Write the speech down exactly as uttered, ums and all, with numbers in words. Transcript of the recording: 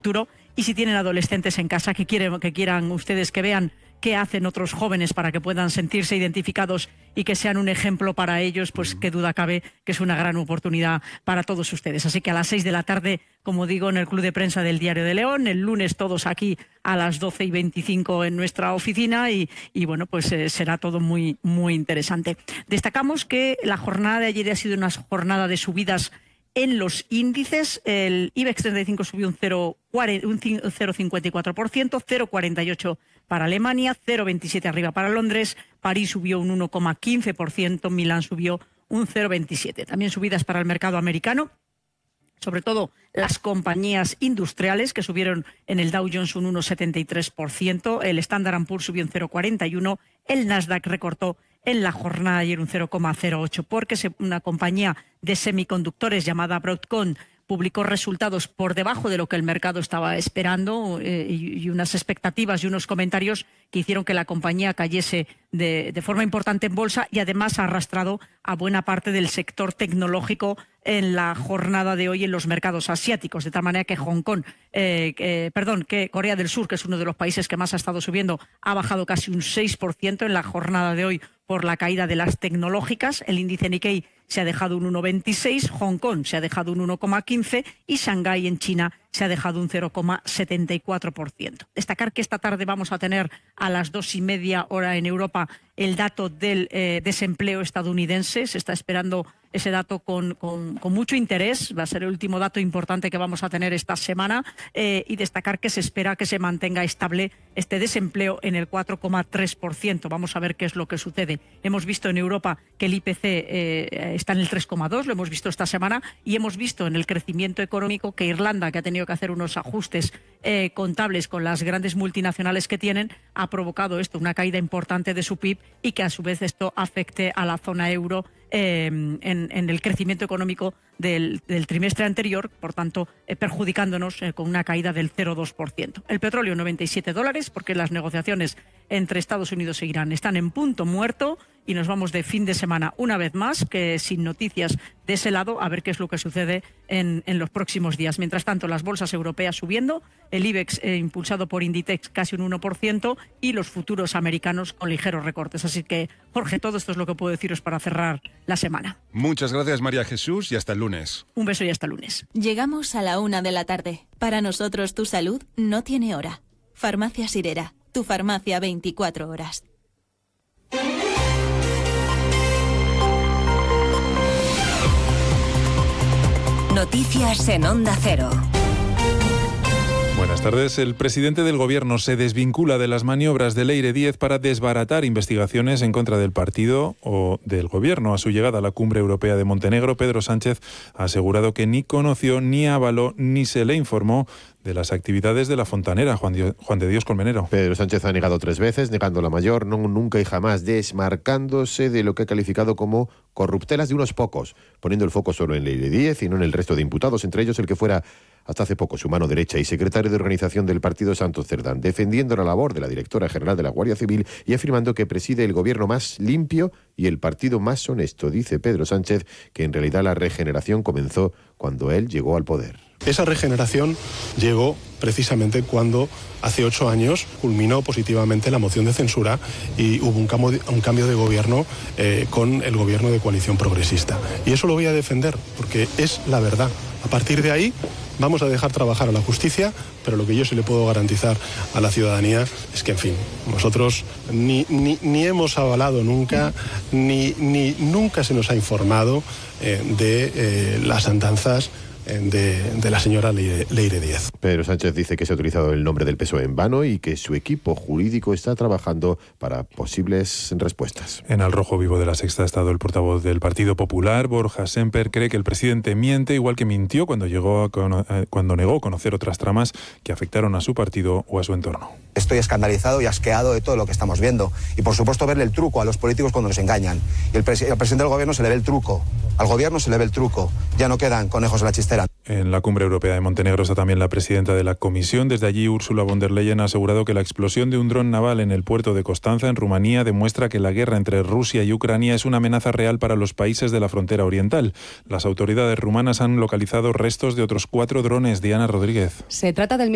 futuro. Y si tienen adolescentes en casa que quieren, que quieran ustedes que vean qué hacen otros jóvenes para que puedan sentirse identificados y que sean un ejemplo para ellos, pues qué duda cabe que es una gran oportunidad para todos ustedes. Así que a las seis de la tarde, como digo, en el Club de Prensa del Diario de León, el lunes todos aquí a las doce y veinticinco en nuestra oficina y, y bueno, pues eh, será todo muy, muy interesante. Destacamos que la jornada de ayer ha sido una jornada de subidas en los índices. El IBEX treinta y cinco subió un cero coma cincuenta y cuatro por ciento, cero coma cuarenta y ocho por ciento para Alemania, cero coma veintisiete por ciento arriba para Londres, París subió un uno coma quince por ciento, Milán subió un cero coma veintisiete por ciento. También subidas para el mercado americano, sobre todo las compañías industriales que subieron en el Dow Jones un uno coma setenta y tres por ciento, el Standard and Poor's subió un cero coma cuarenta y uno por ciento, el Nasdaq recortó en la jornada ayer un cero coma cero ocho por ciento porque una compañía de semiconductores llamada Broadcom publicó resultados por debajo de lo que el mercado estaba esperando eh, y, y unas expectativas y unos comentarios que hicieron que la compañía cayese de, de forma importante en bolsa y además ha arrastrado a buena parte del sector tecnológico en la jornada de hoy en los mercados asiáticos, de tal manera que Hong Kong, eh, eh, perdón, que Corea del Sur, que es uno de los países que más ha estado subiendo, ha bajado casi un seis por ciento en la jornada de hoy por la caída de las tecnológicas. El índice Nikkei se ha dejado un uno coma veintiséis, Hong Kong se ha dejado un uno coma quince y Shanghái en China se ha dejado un cero coma setenta y cuatro por ciento. Destacar que esta tarde vamos a tener a las dos y media hora en Europa el dato del eh, desempleo estadounidense. Se está esperando ese dato con, con, con mucho interés. Va a ser el último dato importante que vamos a tener esta semana eh, y destacar que se espera que se mantenga estable este desempleo en el cuatro coma tres por ciento. Vamos a ver qué es lo que sucede. Hemos visto en Europa que el I P C eh, está en el tres coma dos, lo hemos visto esta semana, y hemos visto en el crecimiento económico que Irlanda, que ha tenido que hacer unos ajustes eh, contables con las grandes multinacionales que tienen, ha provocado esto, una caída importante de su P I B y que a su vez esto afecte a la zona euro eh, en, en el crecimiento económico del, del trimestre anterior, por tanto eh, perjudicándonos eh, con una caída del cero coma dos por ciento. El petróleo noventa y siete dólares porque las negociaciones entre Estados Unidos e Irán están en punto muerto y nos vamos de fin de semana una vez más, que sin noticias de ese lado, a ver qué es lo que sucede en, en los próximos días. Mientras tanto, las bolsas europeas subiendo, el IBEX eh, impulsado por Inditex casi un uno por ciento y los futuros americanos con ligeros recortes. Así que, Jorge, todo esto es lo que puedo deciros para cerrar la semana. Muchas gracias, María Jesús, y hasta el lunes. Un beso y hasta el lunes. Llegamos a la una de la tarde. Para nosotros tu salud no tiene hora. Farmacia Sirera, tu farmacia veinticuatro horas. Noticias en Onda Cero. Buenas tardes. El presidente del Gobierno se desvincula de las maniobras de Leire Díez para desbaratar investigaciones en contra del partido o del Gobierno. A su llegada a la Cumbre Europea de Montenegro, Pedro Sánchez ha asegurado que ni conoció, ni avaló, ni se le informó de las actividades de la fontanera. Juan, Dios, Juan de Dios Colmenero. Pedro Sánchez ha negado tres veces, negando la mayor, no, nunca y jamás, desmarcándose de lo que ha calificado como corruptelas de unos pocos, poniendo el foco solo en Leire Díez y no en el resto de imputados, entre ellos el que fuera hasta hace poco su mano derecha y secretario de organización del partido, Santos Cerdán, defendiendo la labor de la directora general de la Guardia Civil y afirmando que preside el gobierno más limpio y el partido más honesto. Dice Pedro Sánchez que en realidad la regeneración comenzó cuando él llegó al poder. Esa regeneración llegó precisamente cuando hace ocho años culminó positivamente la moción de censura y hubo un cambio de, un cambio de gobierno eh, con el gobierno de coalición progresista. Y eso lo voy a defender porque es la verdad. A partir de ahí vamos a dejar trabajar a la justicia, pero lo que yo sí le puedo garantizar a la ciudadanía es que, en fin, nosotros ni, ni, ni hemos avalado nunca, ni, ni nunca se nos ha informado eh, de eh, las andanzas De, de la señora Leire, Leire Díez. Pedro Sánchez dice que se ha utilizado el nombre del P S O E en vano y que su equipo jurídico está trabajando para posibles respuestas. En Al Rojo Vivo de la Sexta ha estado el portavoz del Partido Popular, Borja Semper. Cree que el presidente miente, igual que mintió cuando, llegó a cono- cuando negó conocer otras tramas que afectaron a su partido o a su entorno. Estoy escandalizado y asqueado de todo lo que estamos viendo. Y por supuesto verle el truco a los políticos cuando nos engañan. Y el, pres- el presidente del gobierno se le ve el truco. Al gobierno se le ve el truco. Ya no quedan conejos en la chistera. En la Cumbre Europea de Montenegro está también la presidenta de la Comisión. Desde allí, Ursula von der Leyen ha asegurado que la explosión de un dron naval en el puerto de Constanza, en Rumanía, demuestra que la guerra entre Rusia y Ucrania es una amenaza real para los países de la frontera oriental. Las autoridades rumanas han localizado restos de otros cuatro drones. Diana Rodríguez. Se trata del